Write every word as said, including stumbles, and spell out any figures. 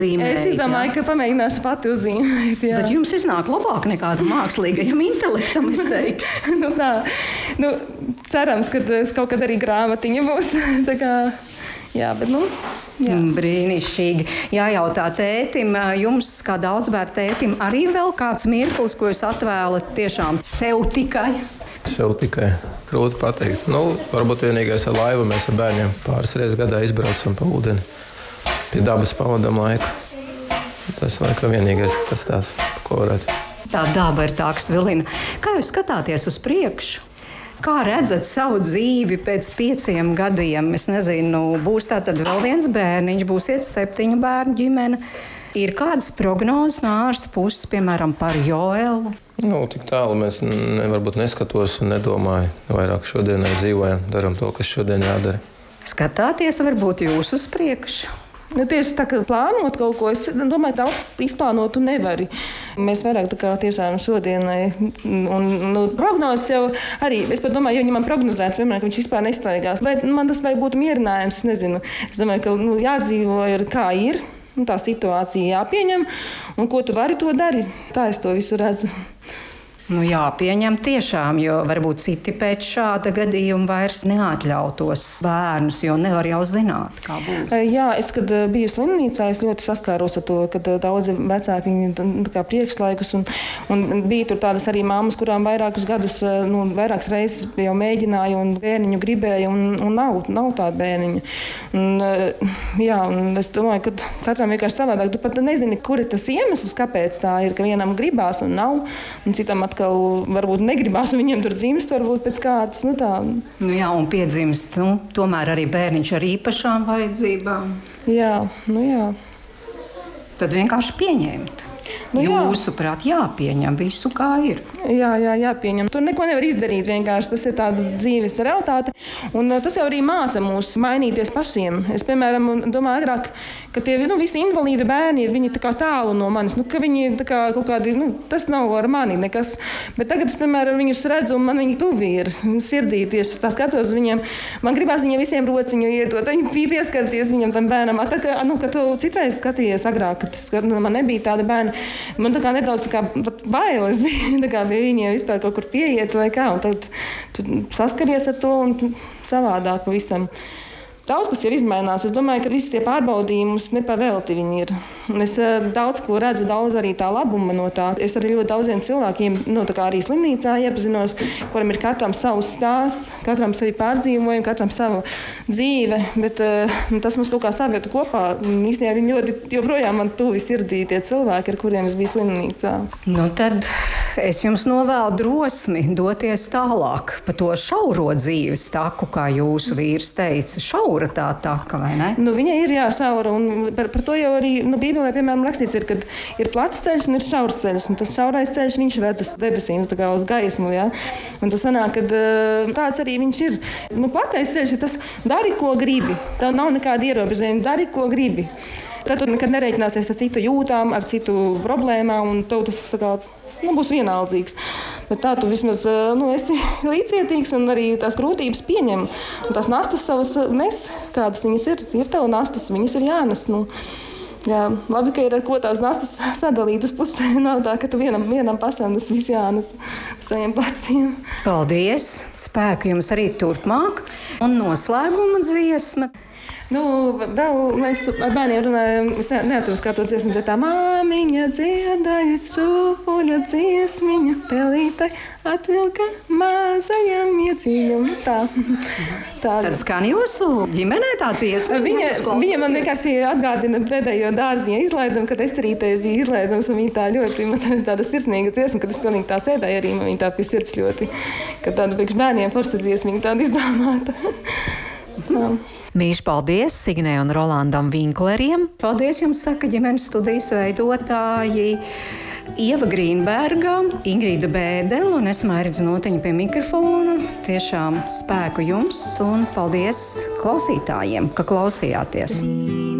Es izdomāju, ka pamēģināšu pati uzzīmēt. Jā. Bet jums iznāk labāk nekā mākslīgajam intelektam, es teikšu. nu, tā. Nu, cerams, ka es kaut kad arī grāmatiņa būs. Tā kā, jā, bet nu... Jā. Brīnišķīgi. Jājautā tētim, jums, kā daudzbērnu tētim, arī vēl kāds mirklis, ko jūs atvēlat tiešām sev tikai? Sev tikai. Grūti pateikt. Nu, varbūt vienīgais ar laivu mēs ar bērniem pāris reizes gadā izbraucam pa ūdeni. Pie dabas pavadam laiku. Tas laikam vienīgais, tas tās, ko varētu. Tā daba ir tā, kas vilina. Kā jūs skatāties uz priekšu? Kā redzat savu dzīvi pēc pieciem gadiem? Es nezinu, būs tā tad vēl viens bērniņš, būsiet septiņu bērnu ģimene. Ir kādas prognozes no ārsta puses, piemēram, par Joelu? Nu, tik tālu mēs ne, varbūt neskatos un nedomāju. Vairāk šodienai dzīvojam, daram to, kas šodien jādara. Skatāties varbūt jūs uz priekšu? Nu, tieši tā, ka plānot kaut ko, es domāju, daudz izplānotu nevari. Mēs vairāk tā kā tiešām šodienai, un nu, prognozes jau arī, es pat domāju, ja viņi man prognozētu, piemēram, ka viņš vispār nestaigās, bet man tas vai būtu mierinājums, es nezinu. Es domāju, ka nu, jādzīvo ir kā ir, un tā situācija jāpieņem, un ko tu vari, to dari. Tā es to visu redzu. Nu jā, pieņem tiešām, jo varbūt citi pēc šāda gadījuma vairs neatļautos bērnus, jo nevar jau zināt, kā būs. Jā, es, kad biju slimnīcā, es ļoti saskāros ar to, kad daudzi vecāki viņi kā priekšlaikus, un, un bija tur tādas arī mammas, kurām vairākus gadus, nu, vairākas reizes jau mēģināja, un bērniņu gribēja, un, un nav, nav tā bērniņa. Un, jā, un es domāju, ka katram vienkārši savādāk, tu pat nezini, kur ir tas iemesls, kāpēc tā ir, ka vienam gribās un nav, un citam atkal varbūt negribās, un viņiem tur dzimst varbūt pēc kārtas. Nu, tā. Nu jā, un piedzimst, nu, tomēr arī bērniņš ar īpašām vajadzībām. Jā, nu jā. Tad vienkārši pieņemt. Nu, jūsuprāt, jāpieņem visu, kā ir. Jā, jā, jāpieņem. Tur neko nevar izdarīt vienkārši. Tas ir tāda dzīves realitāte. Un tas jau arī māca mūs mainīties pašiem. Es, piemēram, domāju agrāk, ka tie nu, visi invalīdi bērni ir viņi tā kā tālu no manis. Nu, ka viņi tā kā kaut kādi, nu, tas nav ar mani nekas. Bet tagad es, piemēram, viņus redzu un man viņi tuvi ir. Sirdī tieši tā skatos viņiem. Man gribās viņiem visiem rociņu iedot. Viņi pieskarties viņam tam bērnam. Tā kā, nu, ka tu citreiz skatījies agrāk, ka tas, ka, nu, man nebija tāda bērna. Man tā kā nedaudz tā kā bailes bija, tā kā bija viņiem vispār kaut kur pieiet vai kā. Un tad tu saskaries ar to un savādāk pavisam. Daudz, kas jau izmainās. Es domāju, ka visi tie pārbaudījumus nepavēlti viņi ir. Un es daudz ko redzu, daudz arī tā labuma no tā. Es arī ļoti daudziem cilvēkiem, nu, tā kā arī slimnīcā iepazinos, kuram ir katram savs stāsts, katram savi pārdzīvojumi, katram sava dzīve, bet uh, tas mums kaut kā savietu kopā. Īstenībā viņi ļoti joprojām man tuvi sirdī tie cilvēki, ar kuriem es biju slimnīcā. Nu tad es jums novēlu drosmi doties tālāk pa to šauro dzīves taku, kā jūsu vīrs teica. Šaura tā taka, vai ne? Nu, viņa ir jā, šaura, un par, par to jau arī, nu, Bībelē, piemēram, rakstīts ir, kad ir plats ceļš un ir šaurs ceļš, un tas šaurais ceļš, viņš ved uz debesīm, tā kā uz gaismu, jā. Un tas sanāk, kad tāds arī viņš ir. Nu, platais ceļš ir tas, dari, ko gribi. Tev nav nekāda ierobežojuma, dari, ko gribi. Tad tu nekad nereiķināsies ar citu jūtām, ar citu problēmām, un tev tas tā kā, nu, būs vienaldzīgs. Bet tā tu vismaz nu, esi līdzcietīgs un arī tās grūtības pieņem. Un tās nastas savas nes, kādas viņas ir. Ir tev nastas, viņas ir jānes. Nu, jā, labi, ka ir ar ko tās nastas sadalītas pusē. Nav tā, ka tu vienam, vienam pašam tas viss jānes saviem pleciem. Paldies! Spēku jums arī turpmāk. Un noslēguma dziesma. Nu, vēl mēs ar bērniem runājam, es ne, neatceros, kā to dziesmu, bet tā māmiņa dziedāja čūpuļa dziesmiņa, pelīte atvilka mazajam iecīņam. Tā, tā. Tad skan jūsu ģimenē tā dziesma? Viņa, viņa man vienkārši atgādina pēdējo dārziņa izlaidumu, kad Esterītei bija izlaidums, un viņa tā ļoti tāda sirsnīga dziesma, kad es pilnīgi tā sēdāju arī, man viņa tā pie sirds ļoti, ka tāda priekš bērniem forša dziesmiņa tāda izdomāta. Nā. Mīļš paldies Signei un Rolandam Vinkleriem. Paldies jums, saka ģimenes studijas veidotāji Ieva Grīnberga, Ingrīda Bēdele un es Mairits Notiņa pie mikrofona. Tiešām spēku jums un paldies klausītājiem, ka klausījāties.